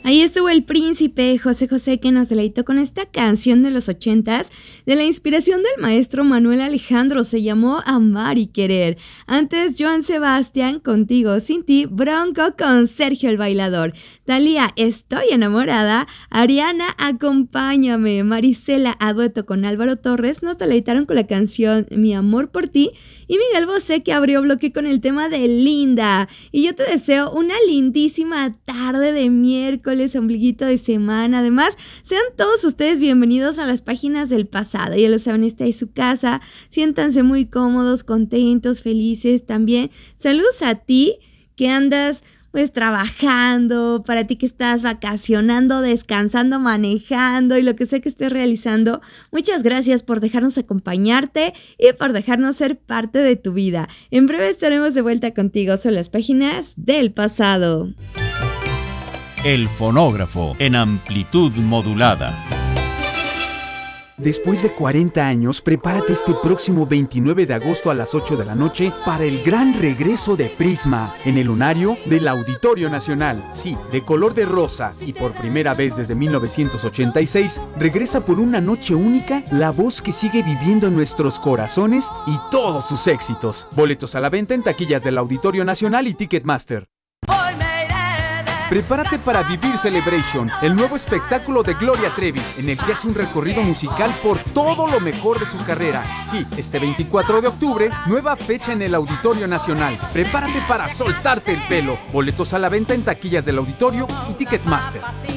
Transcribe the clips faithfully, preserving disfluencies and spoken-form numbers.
Ahí estuvo el príncipe José José, que nos deleitó con esta canción de los ochentas, de la inspiración del maestro Manuel Alejandro, se llamó Amar y Querer. Antes, Joan Sebastián, Contigo Sin Ti, Bronco con Sergio el Bailador, Thalía, Estoy Enamorada, Ariana, Acompáñame, Marisela, a dueto con Álvaro Torres, nos deleitaron con la canción Mi Amor por Ti, y Miguel Bosé, que abrió bloque con el tema de Linda. Y yo te deseo una lindísima tarde de miércoles, ombliguito de semana. Además, sean todos ustedes bienvenidos a las páginas del pasado. Ya lo saben, esta es su casa. Siéntanse muy cómodos, contentos, felices también. Saludos a ti que andas pues trabajando, para ti que estás vacacionando, descansando, manejando y lo que sea que estés realizando. Muchas gracias por dejarnos acompañarte y por dejarnos ser parte de tu vida. En breve estaremos de vuelta contigo, son las páginas del pasado. El fonógrafo en amplitud modulada. Después de cuarenta años, prepárate este próximo veintinueve de agosto a las ocho de la noche para el gran regreso de Prisma en el lunario del Auditorio Nacional. Sí, de color de rosa y por primera vez desde mil novecientos ochenta y seis, regresa por una noche única la voz que sigue viviendo en nuestros corazones y todos sus éxitos. Boletos a la venta en taquillas del Auditorio Nacional y Ticketmaster. Prepárate para vivir Celebration, el nuevo espectáculo de Gloria Trevi, en el que hace un recorrido musical por todo lo mejor de su carrera. Sí, este veinticuatro de octubre, nueva fecha en el Auditorio Nacional. Prepárate para soltarte el pelo. Boletos a la venta en taquillas del Auditorio y Ticketmaster.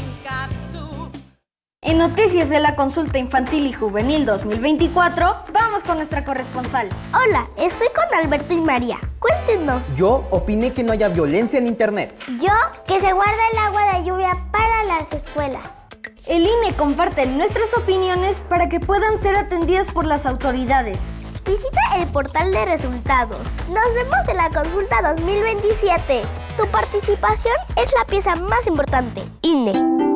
En Noticias de la Consulta Infantil y Juvenil dos mil veinticuatro, vamos con nuestra corresponsal. Hola, estoy con Alberto y María. Cuéntenos. Yo opiné que no haya violencia en internet. Yo, que se guarda el agua de lluvia para las escuelas. El I N E comparte nuestras opiniones para que puedan ser atendidas por las autoridades. Visita el portal de resultados. Nos vemos en la consulta dos mil veintisiete. Tu participación es la pieza más importante. I N E.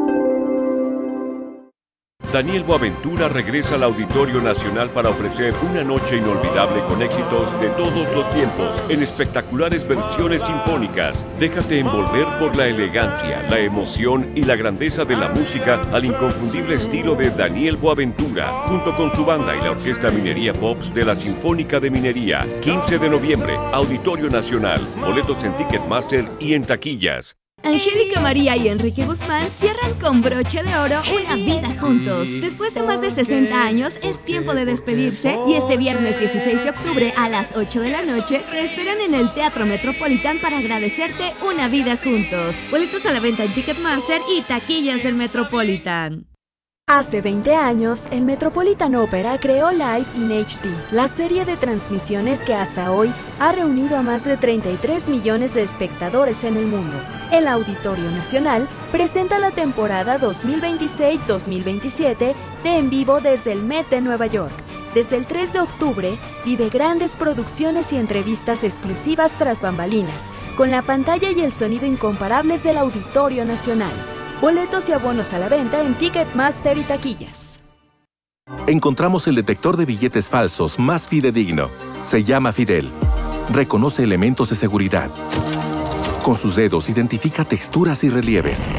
Daniel Boaventura regresa al Auditorio Nacional para ofrecer una noche inolvidable con éxitos de todos los tiempos en espectaculares versiones sinfónicas. Déjate envolver por la elegancia, la emoción y la grandeza de la música al inconfundible estilo de Daniel Boaventura, junto con su banda y la Orquesta Minería Pops de la Sinfónica de Minería. quince de noviembre, Auditorio Nacional. Boletos en Ticketmaster y en taquillas. Angélica María y Enrique Guzmán cierran con broche de oro una vida juntos. Después de más de sesenta años, es tiempo de despedirse y este viernes dieciséis de octubre a las ocho de la noche te esperan en el Teatro Metropolitan para agradecerte una vida juntos. Boletos a la venta en Ticketmaster y taquillas del Metropolitan. Hace veinte años, el Metropolitan Opera creó Live in H D, la serie de transmisiones que hasta hoy ha reunido a más de treinta y tres millones de espectadores en el mundo. El Auditorio Nacional presenta la temporada dos mil veintiséis dos mil veintisiete de En Vivo desde el Met de Nueva York. Desde el tres de octubre, vive grandes producciones y entrevistas exclusivas tras bambalinas, con la pantalla y el sonido incomparables del Auditorio Nacional. Boletos y abonos a la venta en Ticketmaster y taquillas. Encontramos el detector de billetes falsos más fidedigno. Se llama Fidel. Reconoce elementos de seguridad. Con sus dedos identifica texturas y relieves.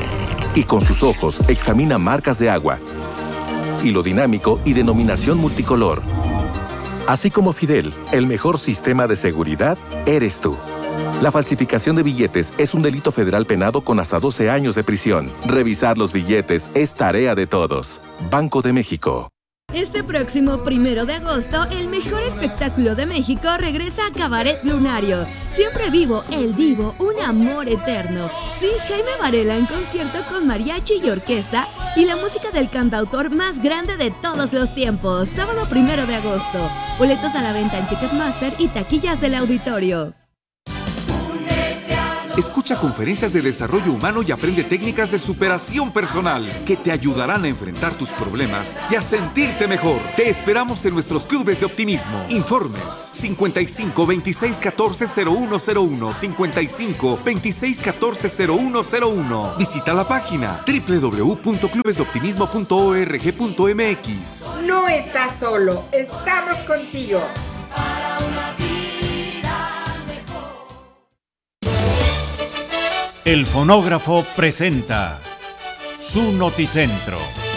Y con sus ojos examina marcas de agua, hilo dinámico y denominación multicolor. Así como Fidel, el mejor sistema de seguridad eres tú. La falsificación de billetes es un delito federal penado con hasta doce años de prisión. Revisar los billetes es tarea de todos. Banco de México. Este próximo primero de agosto, el mejor espectáculo de México regresa a Cabaret Lunario. Siempre vivo, el divo, un amor eterno. Sí, Jaime Varela en concierto con mariachi y orquesta y la música del cantautor más grande de todos los tiempos. Sábado primero de agosto. Boletos a la venta en Ticketmaster y taquillas del Auditorio. Escucha conferencias de desarrollo humano y aprende técnicas de superación personal que te ayudarán a enfrentar tus problemas y a sentirte mejor. Te esperamos en nuestros clubes de optimismo. Informes cincuenta y cinco, veintiséis, catorce, cero uno cero uno, cincuenta y cinco, veintiséis, catorce, cero uno cero uno. Visita la página doble u doble u doble u punto clubes de optimismo punto org punto m x. No estás solo, estamos contigo. El fonógrafo presenta su noticentro.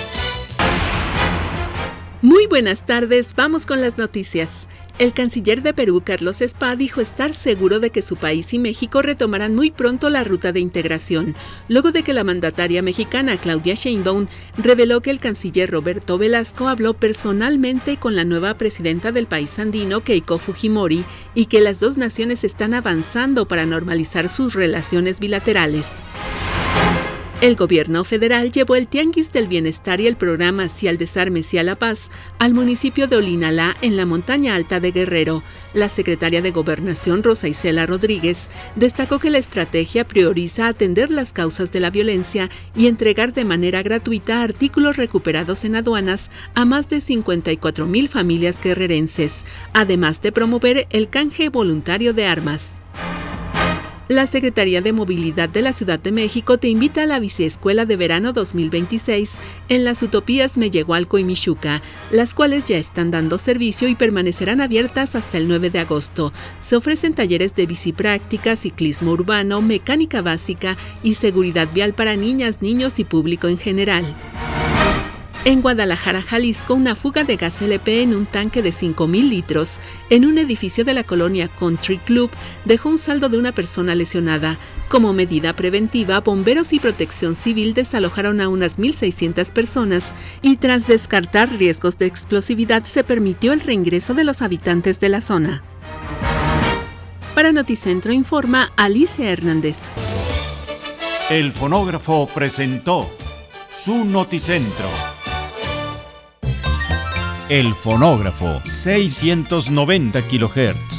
Muy buenas tardes, vamos con las noticias. El canciller de Perú, Carlos Spa, dijo estar seguro de que su país y México retomarán muy pronto la ruta de integración, luego de que la mandataria mexicana Claudia Sheinbaum reveló que el canciller Roberto Velasco habló personalmente con la nueva presidenta del país andino, Keiko Fujimori, y que las dos naciones están avanzando para normalizar sus relaciones bilaterales. El gobierno federal llevó el Tianguis del Bienestar y el programa Sí al Desarme, Sí a la Paz al municipio de Olinalá, en la montaña alta de Guerrero. La secretaria de Gobernación, Rosa Isela Rodríguez, destacó que la estrategia prioriza atender las causas de la violencia y entregar de manera gratuita artículos recuperados en aduanas a más de cincuenta y cuatro mil familias guerrerenses, además de promover el canje voluntario de armas. La Secretaría de Movilidad de la Ciudad de México te invita a la Biciescuela de Verano dos mil veintiséis en las Utopías Mellehualco y Mixuca, las cuales ya están dando servicio y permanecerán abiertas hasta el nueve de agosto. Se ofrecen talleres de bicipráctica, ciclismo urbano, mecánica básica y seguridad vial para niñas, niños y público en general. En Guadalajara, Jalisco, una fuga de gas L P en un tanque de cinco mil litros en un edificio de la colonia Country Club dejó un saldo de una persona lesionada. Como medida preventiva, bomberos y protección civil desalojaron a unas mil seiscientas personas y tras descartar riesgos de explosividad se permitió el reingreso de los habitantes de la zona. Para Noticentro informa Alicia Hernández. El fonógrafo presentó su noticentro. El fonógrafo, seiscientos noventa kilohertz.